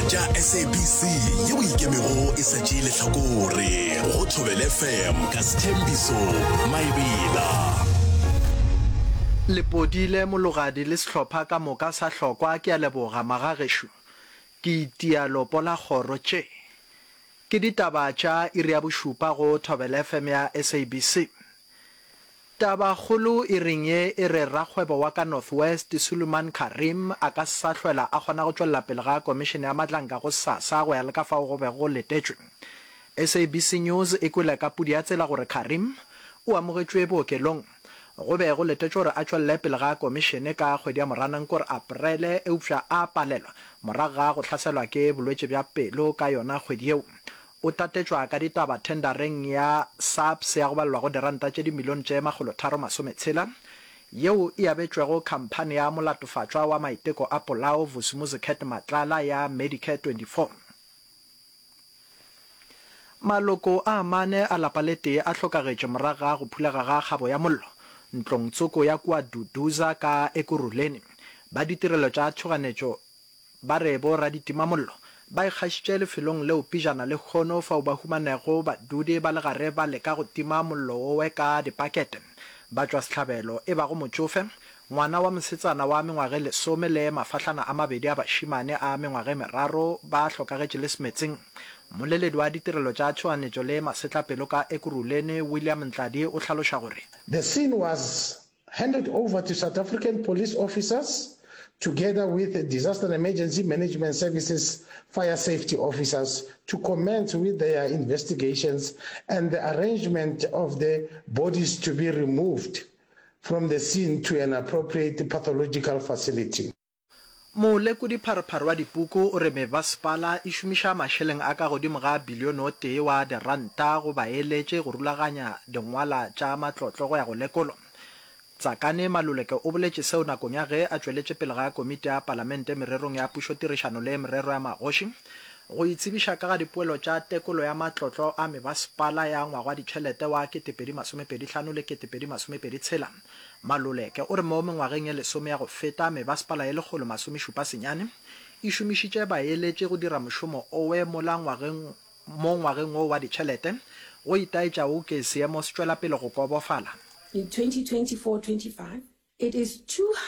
tša SABC yeo ikemego e sa tšee lehlakore go Thobela FM ka Sthembiso Maebela. Lepodile mologadi le sehlopha ka moka sa hlokwa ke a leboga Magagesho ke itia lopola kgoro tše ke ditaba tša iri ya bošupa go Thobela FM ya SABC. Taba kgolo e reng ye e re rakgwebo wa ka Northwest Suleiman Karim a ka sa hlwela a kgona go tšwela pele ga komišene ya matlanka go SASSA go ya le ka fao go be go letetšwe. SABC News e kwele ka pudi ya tsela gore Karim o amogetšwe bookelong go be go letetšwe gore a tšwelele pele ga komišene ka kgwedi ya Moranang kore Aprele eupša a palelwa morago ga go hlaselwa ke bolwetše bja pelo ka yona kgwedi yeo. O tatetšwa ka ditaba tendereng ya SAPS ya go balelwa go diranta tše dimilione tše 360 yeo e abetšwego khamphane ya molatofatšwa wa maiteko a polao Vusumuzi Matlala ya Medicare 24. Maloko a mane a lapalete a hlokagetše morago ga go phulega ga kgabo ya mollo ntlong tsoko ya kwa Duduza ka Ekurhuleni ba ditirelo tša tšhoganetšo ba re bo raditimamollo ba ikgašitše lefelong leo pijana le kgono fao ba humanego badudi ba le gare ba leka go tima mollo owe ka dipakete ba tšwa sehlabelo e ba go motšofe ngwana wa mosetsana wa mengwage 10 le mafahlana a mabedi a bašimane a mengwage 3 ba hlokagetše le semetseng. Moleledi wa ditirelo tša tšhoganetšo le masetlapelo ka Ekurhuleni William Ntladi o hlaloša gore the scene was handed over to South African police officers together with the Disaster and Emergency Management Services fire safety officers to commence with their investigations and the arrangement of the bodies to be removed from the scene to an appropriate pathological facility. Molekodi pharepare wa dipuku o re mebasepala e šomiša mašeleng a ka godimo ga bilione o tee wa diranta go baeletše go rulaganya dingwala tša matlotlo go ya go lekolo. Tsakane Maluleke o boletše seo nakong ya ge a tšweletše pele ga komiti ya palamente mererong ya pušotirišano le merero ya magoši go itsebiša ka ga dipoelo tša tekolo ya matlotlo a mebasepala ya ngwaga ditšhelete wa 2025 le 2026. Maluleke o re mo mengwageng ye 10 ya go feta mebasepala ye 179 e šomišitše baeletše go dira mošomo owe mo ngwageng o wa ditšhelete go itaetša o ke seemo se tšwela pele go kobofala. In 2024-25, it is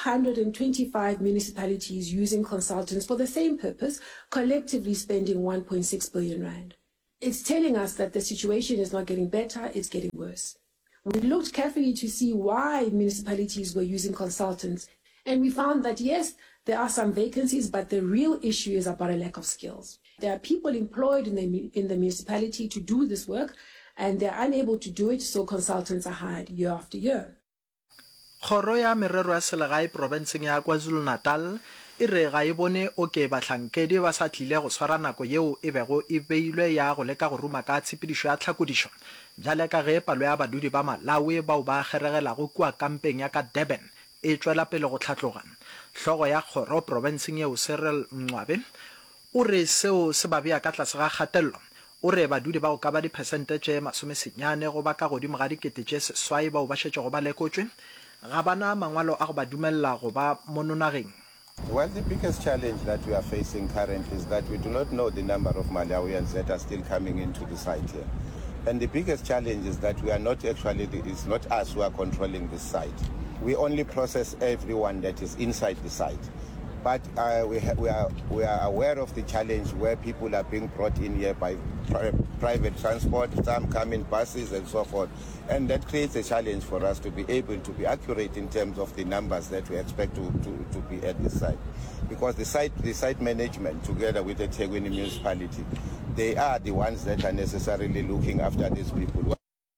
225 municipalities using consultants for the same purpose, collectively spending 1.6 billion rand. It's telling us that the situation is not getting better, it's getting worse. We looked carefully to see why municipalities were using consultants, and we found that yes, there are some vacancies, but the real issue is about a lack of skills. There are people employed in the municipality to do this work, and they're unable to do it, so consultants are hired year after year. Kgoro ya merero ya selegae provinseng ya KwaZulu-Natal e re ga e bone oke bahlankedi ba sa tlile go swara nako yeo e bego e beilwe ya go leka go ruma ka tshepedišo ya tlhakodišo jale ka ge palo ya badudi ba Malawi bao ba kgeregelago kua kampeng ya ka Durban e tšwela pele go tlhatloga. Hlogo ya kgoro provinseng yeo Cyril Mncwabe o re seo se ba bea ka tlase ga kgatelelo. O re badudi bao ka ba dipersente tše 90 go ba ka godimo ga dikete tše seswai bao ba šetše go ba lekotšwe ga bana mangwalo a go ba dumella go ba mononageng. Well, the biggest challenge that we are facing currently is that we do not know the number of Malawians that are still coming into the site here. And the biggest challenge is that we are not actually, it's not us who are controlling this site. We only process everyone that is inside the site. But we are aware of the challenge where people are being brought in here by private transport, some come in buses and so forth. And that creates a challenge for us to be able to be accurate in terms of the numbers that we expect to be at this site. Because the site management, together with the eThekwini municipality, they are the ones that are necessarily looking after these people.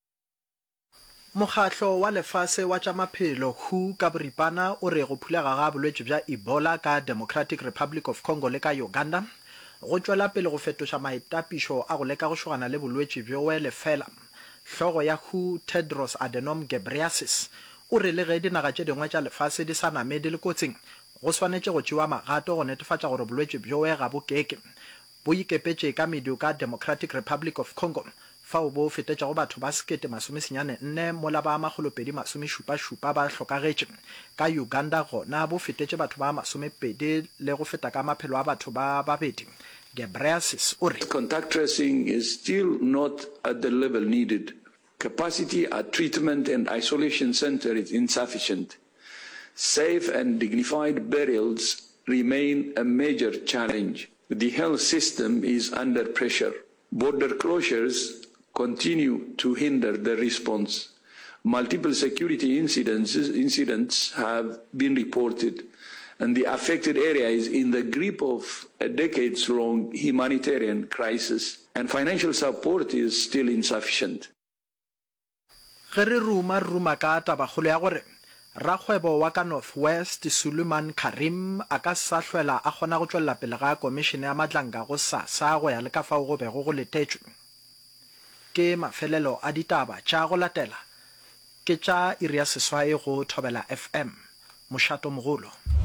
Mokgatlo wa lefase wa tša maphelo WHO ka boripana o re go phulega ga bolwetše bja Ebola ka Democratic Republic of Congo le ka Uganda go tšwela pele go fetoša maetapišo a go leka go šogana le bolwetše bjoe lefela. Hlogo ya WHO Tedros Adhanom Ghebreyesus o re le ge dinaga tše dingwe tša lefase di sa name di le kotsing go swanetše go tšewa magato go netefatša gore bolwetše bjoe ga bo keke bo ikepetše ka medio ka Democratic Republic of Congo fa o bo fetetša go batho ba 14 mola ba 277 ba hlokagetše ka Uganda gona bo fetetše batho ba 20 le go feta ka maphelo a batho ba babedi. Gebreyesus o re contact tracing is still not at the level needed. Capacity at treatment and isolation center is insufficient. Safe and dignified burials remain a major challenge. The health system is under pressure. Border closures continue to hinder the response. Multiple security incidents have been reported, and the affected area is in the grip of a decades-long humanitarian crisis, and financial support is still insufficient. Ge re ruma ka tabagolo ya gore rakgwebo wa ka Northwest Suleiman Karim a ka sa hlwela a kgona go tšwela pele ga komishene ya matlanka go SASSA go ya le ka fao go bego go letetšwe. Ke mafelelo a ditaba tša go latela ke tša iri ya seswai go Thobela FM. Mošato Mogolo.